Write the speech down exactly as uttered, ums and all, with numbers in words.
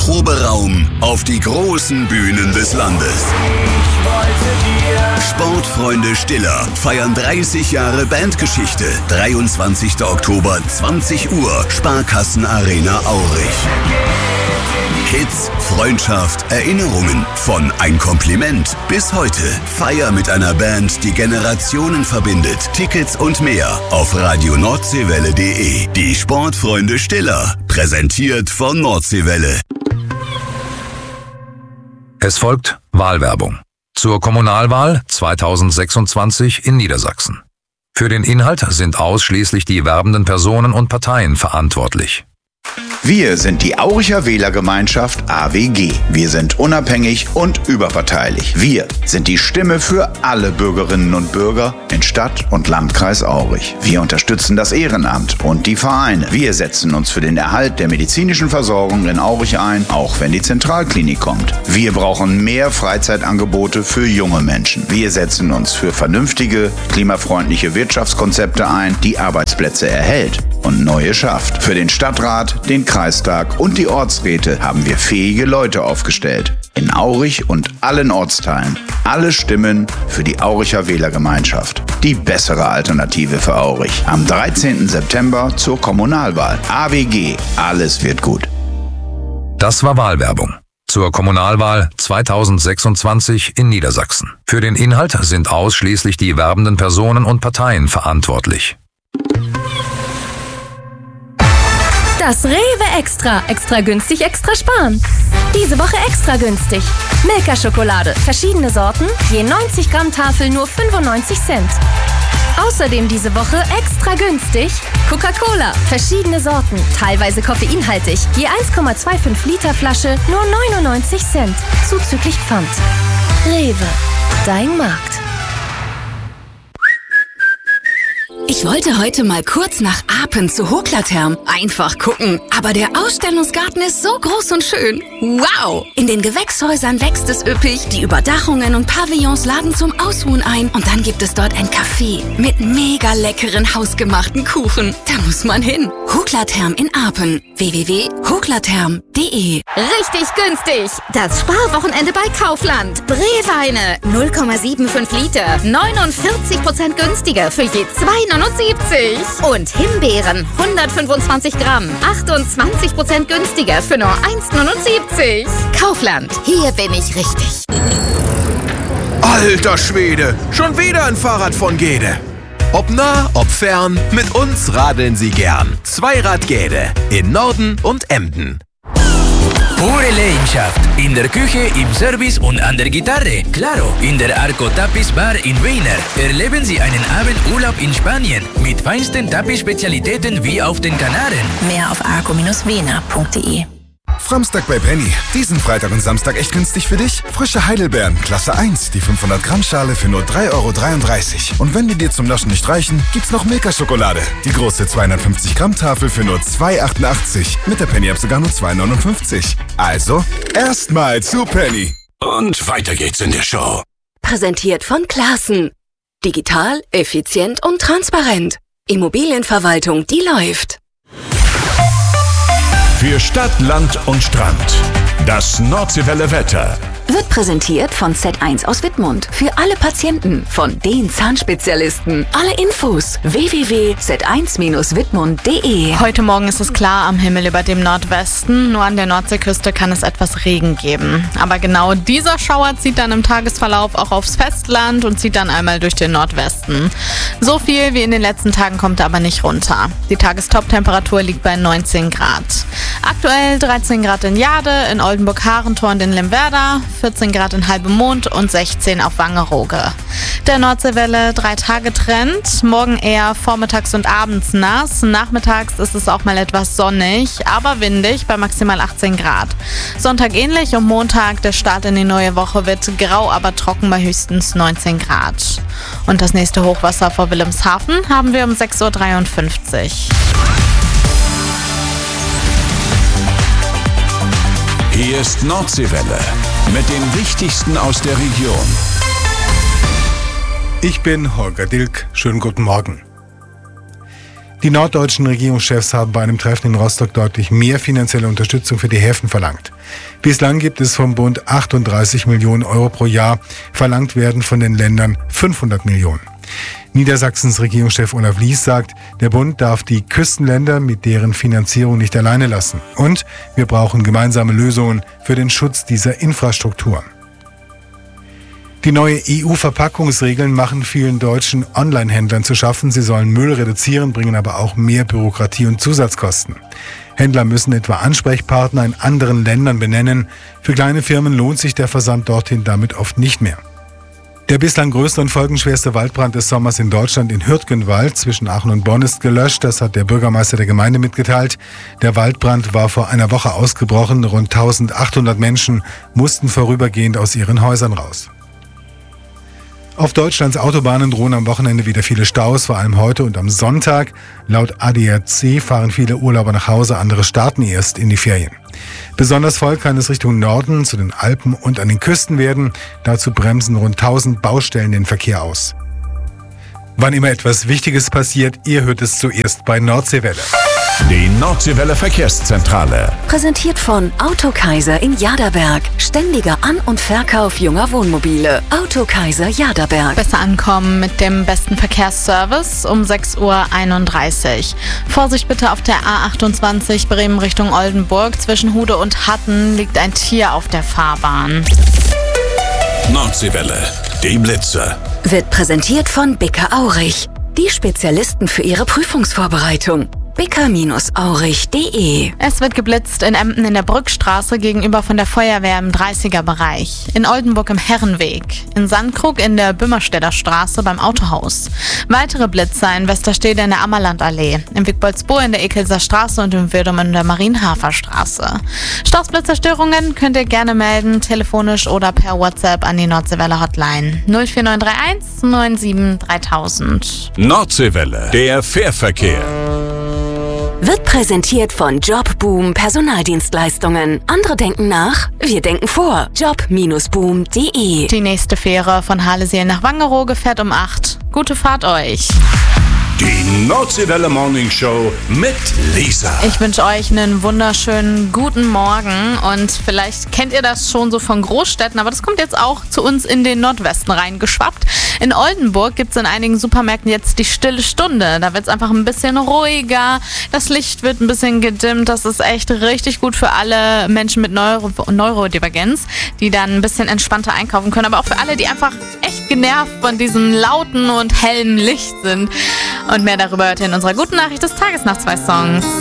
Proberaum auf die großen Bühnen des Landes. Sportfreunde Stiller feiern dreißig Jahre Bandgeschichte. dreiundzwanzigster Oktober, zwanzig Uhr, Sparkassen-Arena Aurich. Hits, Freundschaft, Erinnerungen, von Ein Kompliment bis heute. Feier mit einer Band, die Generationen verbindet. Tickets und mehr auf radio nordseewelle punkt de. Die Sportfreunde Stiller, präsentiert von Nordseewelle. Es folgt Wahlwerbung zur Kommunalwahl zweitausendsechsundzwanzig in Niedersachsen. Für den Inhalt sind ausschließlich die werbenden Personen und Parteien verantwortlich. Wir sind die Auricher Wählergemeinschaft A W G. Wir sind unabhängig und überparteilich. Wir sind die Stimme für alle Bürgerinnen und Bürger in Stadt und Landkreis Aurich. Wir unterstützen das Ehrenamt und die Vereine. Wir setzen uns für den Erhalt der medizinischen Versorgung in Aurich ein, auch wenn die Zentralklinik kommt. Wir brauchen mehr Freizeitangebote für junge Menschen. Wir setzen uns für vernünftige, klimafreundliche Wirtschaftskonzepte ein, die Arbeitsplätze erhält und neue schafft. Für den Stadtrat, den Kreistag und die Ortsräte haben wir fähige Leute aufgestellt. In Aurich und allen Ortsteilen. Alle Stimmen für die Auricher Wählergemeinschaft. Die bessere Alternative für Aurich. Am dreizehnten September zur Kommunalwahl. A W G. Alles wird gut. Das war Wahlwerbung zur Kommunalwahl zweitausendsechsundzwanzig in Niedersachsen. Für den Inhalt sind ausschließlich die werbenden Personen und Parteien verantwortlich. Das Rewe Extra. Extra günstig, extra sparen. Diese Woche extra günstig. Milka-Schokolade. Verschiedene Sorten. Je neunzig Gramm Tafel nur fünfundneunzig Cent. Außerdem diese Woche extra günstig. Coca-Cola. Verschiedene Sorten. Teilweise koffeinhaltig. Je eins Komma fünfundzwanzig Liter Flasche nur neunundneunzig Cent. Zuzüglich Pfand. Rewe. Dein Markt. Ich wollte heute mal kurz nach Apen zu Hoklatherm. Einfach gucken. Aber der Ausstellungsgarten ist so groß und schön. Wow! In den Gewächshäusern wächst es üppig. Die Überdachungen und Pavillons laden zum Ausruhen ein. Und dann gibt es dort ein Café mit mega leckeren hausgemachten Kuchen. Da muss man hin. Hoklatherm in Apen. w w w punkt hoklatherm punkt de. Richtig günstig. Das Sparwochenende bei Kaufland. Brewweine null Komma fünfundsiebzig Liter. neunundvierzig Prozent günstiger für je zwei Komma neunundsiebzig. Und Himbeeren hundertfünfundzwanzig Gramm. achtundzwanzig Prozent günstiger für nur eins Komma neunundsiebzig. Kaufland. Hier bin ich richtig. Alter Schwede, schon wieder ein Fahrrad von Gede. Ob nah, ob fern, mit uns radeln Sie gern. Zweirad Gede in Norden und Emden. Pure Leidenschaft. In der Küche, im Service und an der Gitarre. Claro, in der Arco Tapiz Bar in Wiener. Erleben Sie einen Abendurlaub in Spanien mit feinsten Tapiz-Spezialitäten wie auf den Kanaren. Mehr auf arco Bindestrich wiener Punkt de. Framstag bei Penny. Diesen Freitag und Samstag echt günstig für dich? Frische Heidelbeeren, Klasse eins, die fünfhundert Gramm Schale für nur drei Euro dreiunddreißig. Und wenn die dir zum Naschen nicht reichen, gibt's noch Milka-Schokolade. Die große zweihundertfünfzig Gramm Tafel für nur zwei Euro achtundachtzig. Mit der Penny-App sogar nur zwei Euro neunundfünfzig. Also, erstmal zu Penny. Und weiter geht's in der Show. Präsentiert von Classen. Digital, effizient und transparent. Immobilienverwaltung, die läuft. Für Stadt, Land und Strand. Das Nordseewelle Wetter. Wird präsentiert von Z eins aus Wittmund. Für alle Patienten von den Zahnspezialisten. Alle Infos w w w punkt z eins Bindestrich wittmund punkt de. Heute Morgen ist es klar am Himmel über dem Nordwesten. Nur an der Nordseeküste kann es etwas Regen geben. Aber genau dieser Schauer zieht dann im Tagesverlauf auch aufs Festland und zieht dann einmal durch den Nordwesten. So viel wie in den letzten Tagen kommt aber nicht runter. Die Tagestop-Temperatur liegt bei neunzehn Grad. Aktuell dreizehn Grad in Jade, in Oldenburg-Harentor und in Limwerda, vierzehn Grad in Halbemond und sechzehn auf Wangerooge. Der Nordseewelle drei Tage Trend, morgen eher vormittags und abends nass, nachmittags ist es auch mal etwas sonnig, aber windig bei maximal achtzehn Grad. Sonntag ähnlich und Montag, der Start in die neue Woche wird grau, aber trocken bei höchstens neunzehn Grad. Und das nächste Hochwasser vor Wilhelmshaven haben wir um sechs Uhr dreiundfünfzig. Hier ist Nordseewelle mit dem Wichtigsten aus der Region. Ich bin Holger Dilk. Schönen guten Morgen. Die norddeutschen Regierungschefs haben bei einem Treffen in Rostock deutlich mehr finanzielle Unterstützung für die Häfen verlangt. Bislang gibt es vom Bund achtunddreißig Millionen Euro pro Jahr, verlangt werden von den Ländern fünfhundert Millionen. Niedersachsens Regierungschef Olaf Lies sagt, der Bund darf die Küstenländer mit deren Finanzierung nicht alleine lassen. Und wir brauchen gemeinsame Lösungen für den Schutz dieser Infrastruktur. Die neue E U-Verpackungsregeln machen vielen deutschen Online-Händlern zu schaffen. Sie sollen Müll reduzieren, bringen aber auch mehr Bürokratie und Zusatzkosten. Händler müssen etwa Ansprechpartner in anderen Ländern benennen. Für kleine Firmen lohnt sich der Versand dorthin damit oft nicht mehr. Der bislang größte und folgenschwerste Waldbrand des Sommers in Deutschland in Hürtgenwald zwischen Aachen und Bonn ist gelöscht. Das hat der Bürgermeister der Gemeinde mitgeteilt. Der Waldbrand war vor einer Woche ausgebrochen. Rund eintausendachthundert Menschen mussten vorübergehend aus ihren Häusern raus. Auf Deutschlands Autobahnen drohen am Wochenende wieder viele Staus, vor allem heute und am Sonntag. Laut A D A C fahren viele Urlauber nach Hause, andere starten erst in die Ferien. Besonders voll kann es Richtung Norden, zu den Alpen und an den Küsten werden. Dazu bremsen rund tausend Baustellen den Verkehr aus. Wann immer etwas Wichtiges passiert, ihr hört es zuerst bei Nordseewelle. Die Nordseewelle Verkehrszentrale. Präsentiert von Autokaiser in Jaderberg. Ständiger An- und Verkauf junger Wohnmobile. Autokaiser Jaderberg. Besser ankommen mit dem besten Verkehrsservice um sechs Uhr einunddreißig. Vorsicht bitte auf der A achtundzwanzig Bremen Richtung Oldenburg. Zwischen Hude und Hatten liegt ein Tier auf der Fahrbahn. Nordseewelle. Die Blitze. Wird präsentiert von Bicker Aurich. Die Spezialisten für ihre Prüfungsvorbereitung. bicker aurich punkt de. Es wird geblitzt in Emden in der Brückstraße gegenüber von der Feuerwehr im dreißiger Bereich, in Oldenburg im Herrenweg, in Sandkrug in der Bümmerstedter Straße beim Autohaus. Weitere Blitzer in Westerstede in der Ammerlandallee, in Wigboldsbohr in der Ekelser Straße und in Würdum in der Marienhafer Straße. Stoßblitzerstörungen könnt ihr gerne melden, telefonisch oder per WhatsApp an die Nordseewelle Hotline null vier neun drei eins neun sieben dreitausend. Nordseewelle, der Fährverkehr. Wird präsentiert von Jobboom Personaldienstleistungen. Andere denken nach, wir denken vor. job Bindestrich boom punkt de. Die nächste Fähre von Haleseel nach Wangerooge fährt um acht. Gute Fahrt euch. Die Nordseewelle Morning Show mit Lisa. Ich wünsche euch einen wunderschönen guten Morgen und vielleicht kennt ihr das schon so von Großstädten, aber das kommt jetzt auch zu uns in den Nordwesten reingeschwappt. In Oldenburg gibt es in einigen Supermärkten jetzt die stille Stunde. Da wird es einfach ein bisschen ruhiger, das Licht wird ein bisschen gedimmt. Das ist echt richtig gut für alle Menschen mit Neuro- Neurodivergenz, die dann ein bisschen entspannter einkaufen können, aber auch für alle, die einfach echt genervt von diesem lauten und hellen Licht sind. Und mehr darüber hört ihr in unserer guten Nachricht des Tages nach zwei Songs.